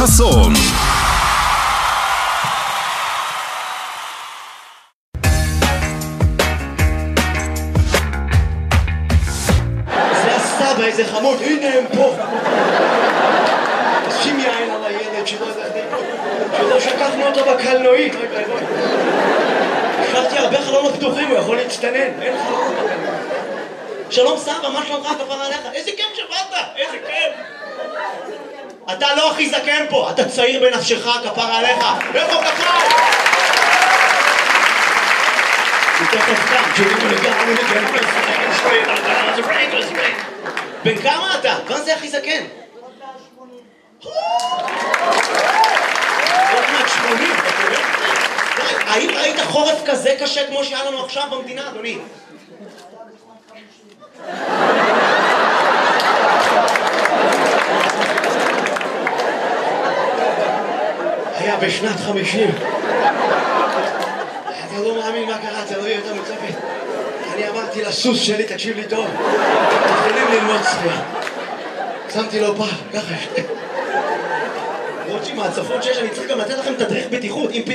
חסון. זה הסבא, איזה חמוד, הנה הם פה. שים יין על הילד שלא שכחנו אותו בקלנועית. השארתי הרבה חלונות פתוחים, הוא יכול להצטנן. אין חלונות בקלנועית. שלום סבא, מה שלומך כפרה עליך? איזה כיף שבאת, איזה כיף. אתה לא הכי זקן פה, אתה צעיר בנפשך, כפרה עליך. איפה כפרה? יותר תפקם, בן כמה אתה? כאן זה הכי זקן. עוד מעט 80, אתה קורא? האם ראית חורף כזה קשה כמו שהיה לנו עכשיו במדינה, אדוני? היה בשנת 50. אתה לא מאמין מה קרה, אתה לא יהיה יותר מצפת. אני אמרתי לסוס שלי, תקשיב לי טוב, יכולים ללמוד שחייה. שמתי לו פעם, ככה. למרות שעם ההצפות שיש, אני צריך גם לתת לכם תדריך בטיחות.